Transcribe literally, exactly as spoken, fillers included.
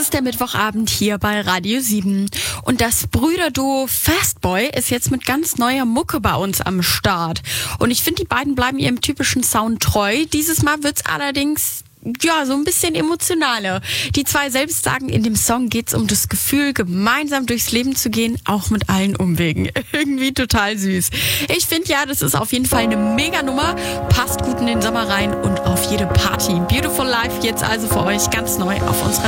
ist der Mittwochabend hier bei Radio sieben. Und das Brüderduo Fastboy ist jetzt mit ganz neuer Mucke bei uns am Start. Und ich finde, die beiden bleiben ihrem typischen Sound treu. Dieses Mal wird's allerdings ja, so ein bisschen emotionaler. Die zwei selbst sagen, in dem Song geht's um das Gefühl, gemeinsam durchs Leben zu gehen, auch mit allen Umwegen. Irgendwie total süß. Ich finde ja, das ist auf jeden Fall eine Mega-Nummer. Passt gut in den Sommer rein und auf jede Party. Beautiful Life jetzt also für euch ganz neu auf unserer